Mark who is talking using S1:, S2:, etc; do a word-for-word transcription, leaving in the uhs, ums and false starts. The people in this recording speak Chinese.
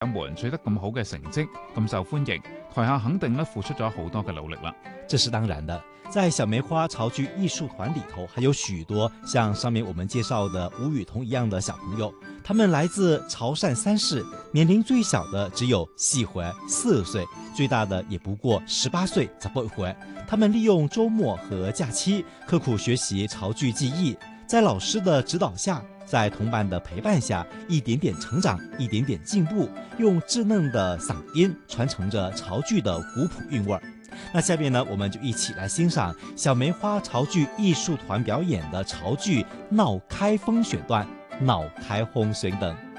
S1: 門取得咁好嘅成績，咁受歡迎，台下肯定咧付出咗好多嘅努力啦。
S2: 這是當然的，在小梅花潮劇藝術團裏頭，還有許多像上面我們介紹的吳雨彤一樣的小朋友，他們來自潮汕三市，年齡最小的只有四回四歲，最大的也不過十八歲十八回。他們利用周末和假期刻苦學習潮劇技藝，在老師的指導下，在同伴的陪伴下，一點點成長，一點點進步，用稚嫩的嗓音傳承着潮劇的古樸韻味。那下面呢，我們就一起來欣賞小梅花潮劇藝術團表演的潮劇《鬧開風》選段，《鬧開風》選等。